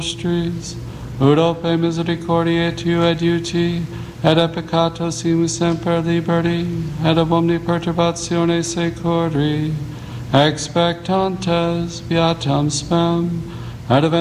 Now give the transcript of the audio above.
nostris, ut ope misericordiae tuae adiuti, et a peccato simus semper liberi, et ab omni perturbatione securi, expectantes beatam spem, et